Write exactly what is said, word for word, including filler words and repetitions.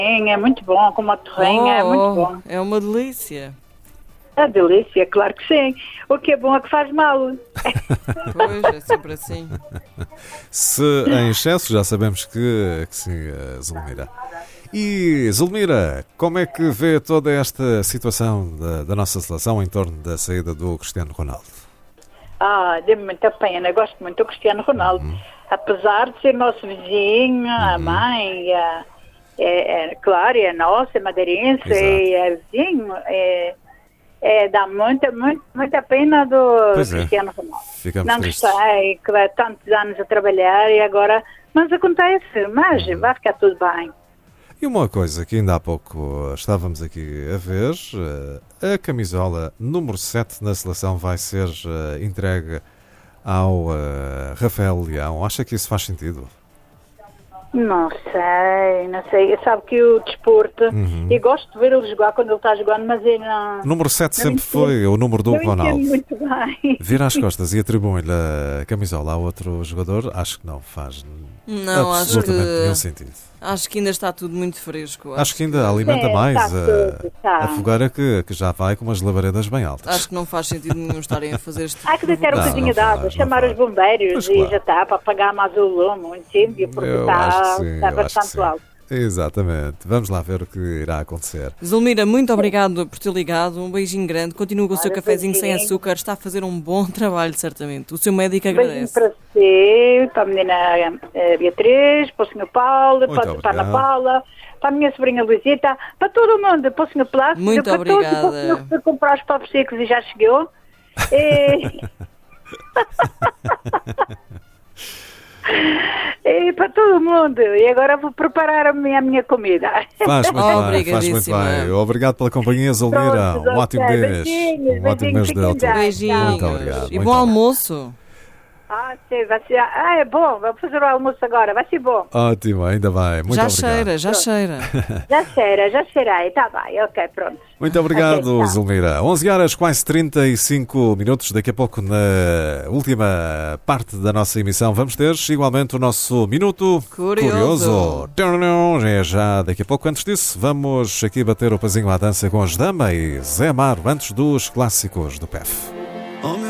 é muito bom, com uma torrinha, é muito bom. É uma delícia. É delícia, claro que sim. O que é bom é que faz mal. Pois, é sempre assim. Se em excesso, já sabemos que, que sim, Zulmira. E, Zulmira, como é que vê toda esta situação da, da nossa seleção em torno da saída do Cristiano Ronaldo? Ah, dê-me muita pena. Gosto muito do Cristiano Ronaldo. Uhum. Apesar de ser nosso vizinho, uhum. a mãe, é, é, é, claro, é nossa, é madeirense, é, é vizinho, é... É, dá muita, muita, muita pena do pois Cristiano é. Ronaldo. Ficamos não tristes. Gostei, que há tantos anos a trabalhar e agora... Mas acontece, mas uhum. vai ficar tudo bem. E uma coisa que ainda há pouco estávamos aqui a ver, a camisola número sete na seleção vai ser entregue ao uh, Rafael Leão. Acha que isso faz sentido? Não sei, não sei. Sabe que o desporto, uhum. eu gosto de ver ele jogar quando ele está jogando, mas ele não... O número sete não sempre foi o número do Ronaldo. Muito bem. Vira as costas e atribui-lhe a camisola a outro jogador, acho que não faz não, absolutamente acho que, nenhum sentido. Acho que ainda está tudo muito fresco. Acho, acho que ainda alimenta é, mais está a, tudo, está. a fogueira que, que já vai com umas labaredas bem altas. Acho que não faz sentido nenhum estarem a fazer este... Há que deitar um bocadinho de água, chamar os bombeiros mas, e claro. já está, para apagar mais o lume, o incêndio, porque eu está, sim, está bastante alto. Exatamente. Vamos lá ver o que irá acontecer. Zulmira, muito obrigado por ter ligado. Um beijinho grande. Continua com o seu Olha, cafezinho beijinho. sem açúcar. Está a fazer um bom trabalho, certamente. O seu médico agradece. Beijinho para si, para a menina eh, Beatriz, para o senhor Paulo, para, para a Ana Paula, para a minha sobrinha Luisita, para todo mundo, para o senhor Plácido, muito para obrigada. todos, para o senhor que foi comprar os povos secos e já chegou. E... E para todo mundo. E agora vou preparar a minha, a minha comida. Faz muito bem, faz muito bem. Obrigado pela companhia, Zulmira. Um ótimo mês. Um ótimo mês de outubro. Beijinhos. Muito obrigado. E bom almoço. Ah, sim, vai ser... ah, é bom. Vou fazer o almoço agora. Vai ser bom. Ótimo, ainda bem. Muito já obrigado. cheira, já pronto. cheira. Já cheira, já cheirei. Está bem, ok, pronto. Muito obrigado, okay, tá. Zulmira. onze horas, quase trinta e cinco minutos. Daqui a pouco, na última parte da nossa emissão, vamos ter igualmente o nosso Minuto Curioso. Curioso. É já daqui a pouco. Antes disso, vamos aqui bater o pezinho à dança com as Dama e Zé Amaro, antes dos clássicos do P E F.